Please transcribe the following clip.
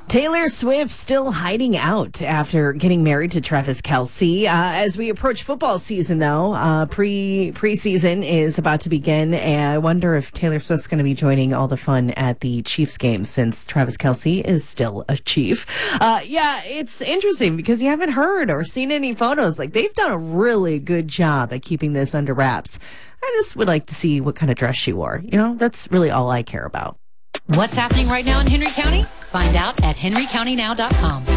Taylor Swift still hiding out after getting married to Travis Kelce. As we approach football season, though, preseason is about to begin, and I wonder if Taylor Swift's going to be joining all the fun at the Chiefs game since Travis Kelce is still a Chief. Yeah, it's interesting because you haven't heard or seen any photos. Like, they've done a really good job at keeping this under wraps. I just would like to see what kind of dress she wore. You know, that's really all I care about. What's happening right now in Henry County? Find out at henrycountynow.com.